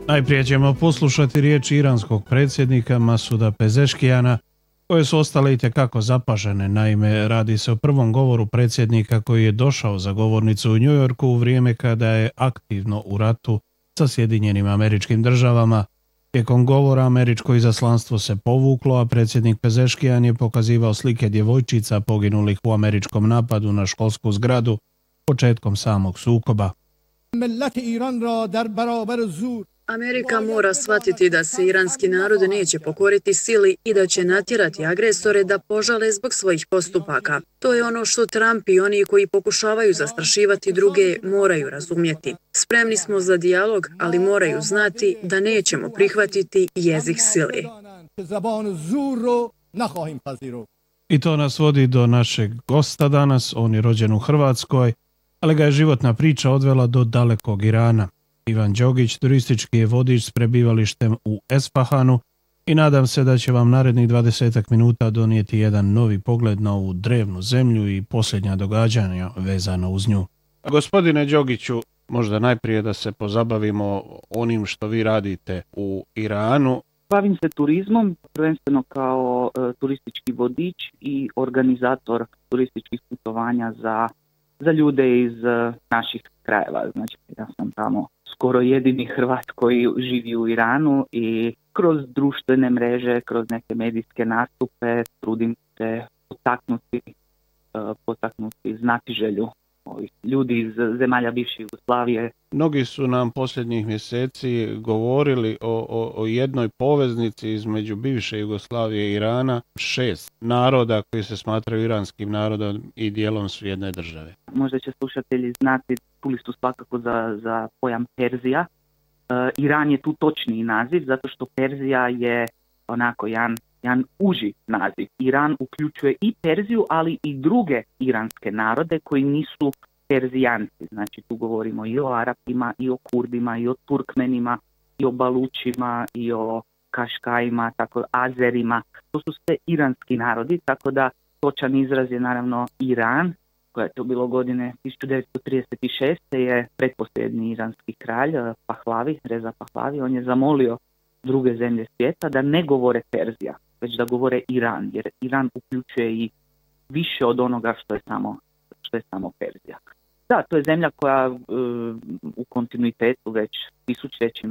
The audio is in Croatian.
Najprije ćemo poslušati riječi iranskog predsjednika Masuda Pezeškijana, koje su ostale itekako zapažene. Naime, radi se o prvom govoru predsjednika koji je došao za govornicu u Njujorku u vrijeme kada je aktivno u ratu sa Sjedinjenim Američkim Državama. Tijekom govora američko izaslanstvo se povuklo, a predsjednik Pezeškijan je pokazivao slike djevojčica poginulih u američkom napadu na školsku zgradu početkom samog sukoba. Amerika mora shvatiti da se iranski narod neće pokoriti sili i da će natjerati agresore da požale zbog svojih postupaka. To je ono što Trump i oni koji pokušavaju zastrašivati druge moraju razumjeti. Spremni smo za dijalog, ali moraju znati da nećemo prihvatiti jezik sile. I to nas vodi do našeg gosta danas. On je rođen u Hrvatskoj, ali ga je životna priča odvela do dalekog Irana. Ivan Đogić turistički je vodič s prebivalištem u Espahanu i nadam se da će vam narednih 20 minuta donijeti jedan novi pogled na ovu drevnu zemlju i posljednja događanja vezano uz nju. Gospodine Đogiću, možda najprije da se pozabavimo onim što vi radite u Iranu. Bavim se turizmom, prvenstveno kao turistički vodič i organizator turističkih putovanja za ljude iz naših krajeva. Znači, ja sam tamo skoro jedini Hrvat koji živi u Iranu i kroz društvene mreže, kroz neke medijske nastupe trudim se potaknuti znatiželju ovih ljudi iz zemalja bivše Jugoslavije. Mnogi su nam posljednjih mjeseci govorili o jednoj poveznici između bivše Jugoslavije i Irana, 6 naroda koji se smatraju iranskim narodom i dijelom su jedne države. Možda će slušatelji znati, čuli su svakako za pojam Perzija. Iran je tu točniji naziv, zato što Perzija je onako jedan uži naziv. Iran uključuje i Perziju, ali i druge iranske narode koji nisu Perzijanci. Znači tu govorimo i o Arapima, i o Kurdima, i o Turkmenima, i o Balučima, i o Kaškajima, tako Azerima. To su sve iranski narodi, tako da točan izraz je naravno Iran, koja je to bilo godine 1936. je pretposljednji iranski kralj Reza Pahlavi. On je zamolio druge zemlje svijeta da ne govore Perzija, već da govore Iran, jer Iran uključuje i više od onoga što je samo Perzija. Da, to je zemlja koja u kontinuitetu već tisućljećima